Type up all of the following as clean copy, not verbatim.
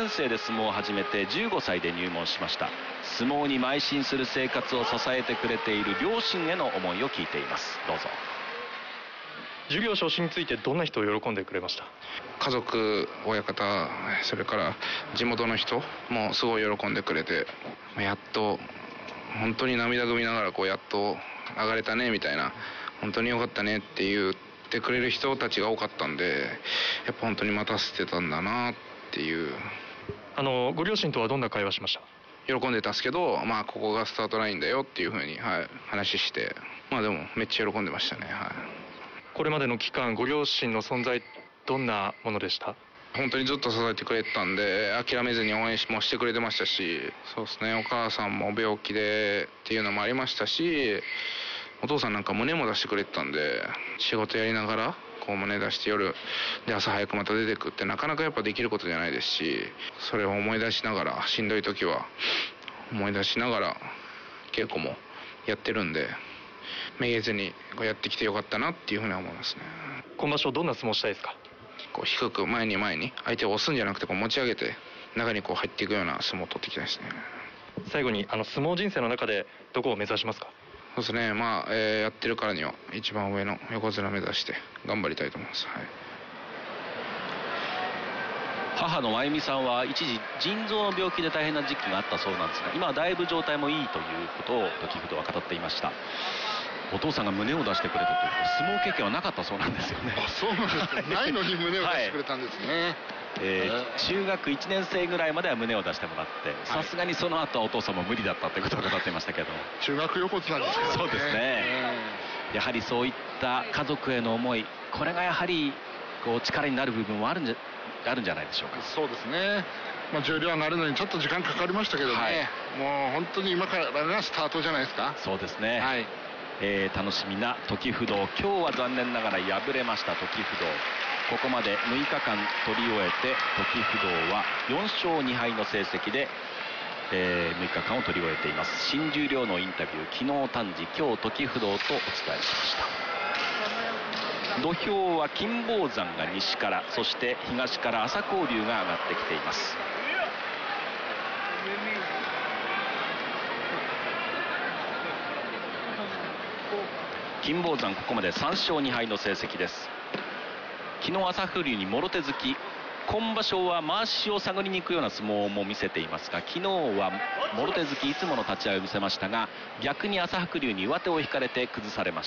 年生で相撲を始めて15歳で入門しました。相撲に邁進する生活を支えてくれている両親への思いを聞いています。どうぞ。 授業昇進についてどんな人を喜んでくれました？ 家族、親方、それから地元の人もすごい喜んでくれて、やっと本当に涙ぐみながらやっと上がれたねみたいな、本当によかったねって言ってくれる人たちが多かったんで、やっぱ本当に待たせてたんだなっていう。 ご両親とはどんな会話しました？ 喜んでたんですけど、ここがスタートラインだよっていうふうに、話して、でもめっちゃ喜んでましたね。 これまでの期間、ご両親の存在どんなものでした？ 本当にずっと支えてくれてたんで、諦めずに応援もしてくれてましたし、そうですね、お母さんも病気でっていうのもありましたし、お父さんなんか胸も出してくれてたんで、仕事やりながら胸出して夜で朝早くまた出てくってなかなかやっぱできることじゃないですし、それを思い出しながら、しんどい時は思い出しながら稽古もやってるんで、めげずにやってきてよかったなっていうふうに思いますね。 今場所どんな相撲したいですか？ 低く前に相手を押すんじゃなくて持ち上げて中に入っていくような相撲を取っていきたいですね。 最後に相撲人生の中でどこを目指しますか？ そうですね、やってるからには一番上の横綱目指して頑張りたいと思います。 母の真由美さんは一時腎臓の病気で大変な時期があったそうなんですが、今はだいぶ状態もいいということを時ほどは語っていました。お父さんが胸を出してくれたという相撲経験はなかったそうなんですよね。 そうなんですか。ないのに胸を出してくれたんですね。 中学1年生ぐらいまでは胸を出してもらって、さすがにその後はお父さんも無理だったということを語っていましたけど。 中学横綱ですからね。 そうですね、やはりそういった家族への思い、これがやはり力になる部分はあるんじゃないでしょうか。 そうですね、重量上がるのにちょっと時間かかりましたけどね、もう本当に今からがスタートじゃないですか。 そうですね、楽しみな時不動。今日は残念ながら敗れました時不動。ここまで6日間取り終えて時不動は4勝2敗の成績で、6日間を取り終えています。新十両のインタビュー、昨日丹治、今日時不動とお伝えしました。土俵は金峰山が西から、そして東から朝紅龍が上がってきています。金峰山ここまで3勝2敗の成績です。昨日朝紅龍にもろ手突き、今場所は回しを探りに行くような相撲も見せていますが、昨日はもろ手突き、いつもの立ち合いを見せましたが、逆に朝白龍に上手を引かれて崩されました。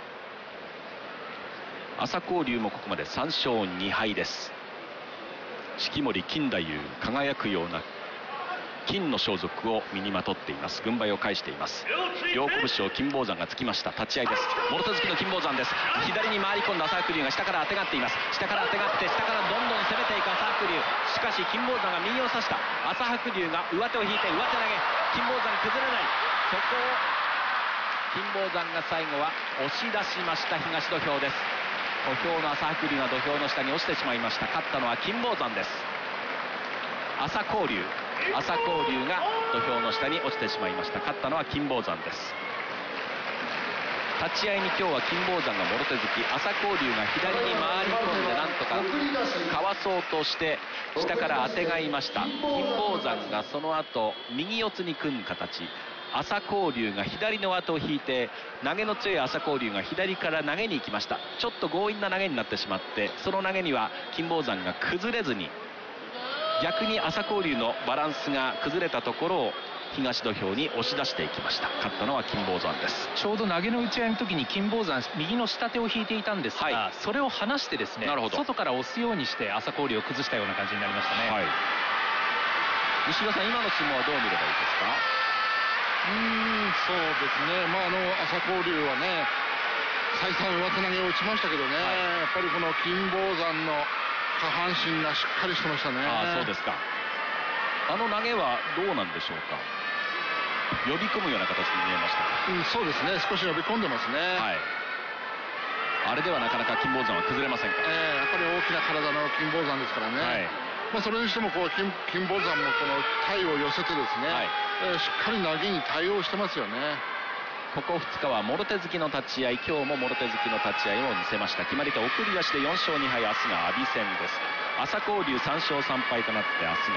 朝紅龍もここまで3勝2敗です。式守金太夫、輝くような金の装束を身にまとっています。軍配を返しています。両拳を金峰山がつきました。立ち合いです。もろ手突きの金峰山です。左に回り込んだ朝白龍が下からあてがっています。下からあてがって、下からどんどん攻めていく朝白龍。しかし金峰山が右を差した。朝白龍が上手を引いて上手投げ、金峰山崩れない。そこを金峰山が最後は押し出しました。東土俵です。小兵の朝白龍が土俵の下に落ちてしまいました。勝ったのは金峰山です。朝紅龍が土俵の下に落ちてしまいました。勝ったのは金峰山です。立ち合いに今日は金峰山がもろ手突き、朝紅龍が左に回り込んでなんとかかわそうとして下からあてがいました。金峰山がその後右四つに組む形、朝紅龍が左の上手を引いて、投げの強い朝紅龍が左から投げに行きました。ちょっと強引な投げになってしまって、その投げには金峰山が崩れずに、逆に朝紅龍のバランスが崩れたところを東土俵に押し出していきました。勝ったのは金峰山です。 ちょうど投げの打ち合いの時に金峰山右の下手を引いていたんですが、それを離してですね、外から押すようにして朝紅龍を崩したような感じになりましたね。 西田さん、今の相撲はどう見ればいいですか？ そうですね、朝紅龍はね再三上手投げを打ちましたけどね、やっぱりこの金峰山の下半身がしっかりしてましたね。 そうですか。投げはどうなんでしょうか。呼び込むような形に見えました。 そうですね、少し呼び込んでますね。 あれではなかなか金峰山は崩れませんか。 やっぱり大きな体の金峰山ですからね。それにしても金峰山もこの体を寄せてですね、しっかり投げに対応してますよね。 ここ2日はもろ手突きの立ち合い、今日ももろ手突きの立ち合いを見せました。決まり手送り出しで4勝2敗、明日が阿炎戦です。朝紅龍3勝3敗となって明日が